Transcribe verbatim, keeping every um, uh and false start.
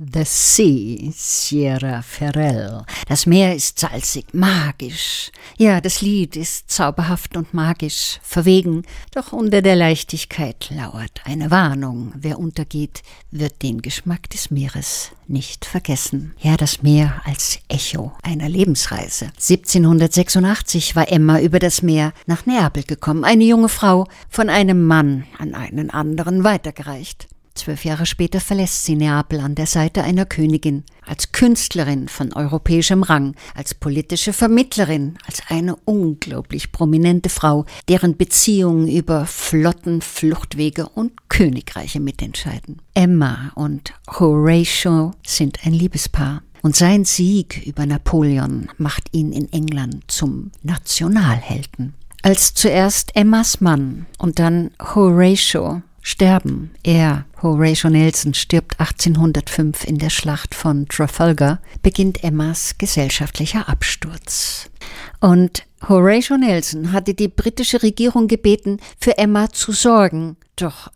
The Sea, Sierra Ferrell. Das Meer ist salzig, magisch. Ja, das Lied ist zauberhaft und magisch, verwegen. Doch unter der Leichtigkeit lauert eine Warnung. Wer untergeht, wird den Geschmack des Meeres nicht vergessen. Ja, das Meer als Echo einer Lebensreise. siebzehnhundertsechsundachtzig war Emma über das Meer nach Neapel gekommen. Eine junge Frau, von einem Mann an einen anderen weitergereicht. Zwölf Jahre später verlässt sie Neapel an der Seite einer Königin, als Künstlerin von europäischem Rang, als politische Vermittlerin, als eine unglaublich prominente Frau, deren Beziehungen über Flotten, Fluchtwege und Königreiche mitentscheiden. Emma und Horatio sind ein Liebespaar. Und sein Sieg über Napoleon macht ihn in England zum Nationalhelden. Als zuerst Emmas Mann und dann Horatio sterben. Er, Horatio Nelson, stirbt achtzehnhundertfünf in der Schlacht von Trafalgar, beginnt Emmas gesellschaftlicher Absturz. Und Horatio Nelson hatte die britische Regierung gebeten, für Emma zu sorgen. Doch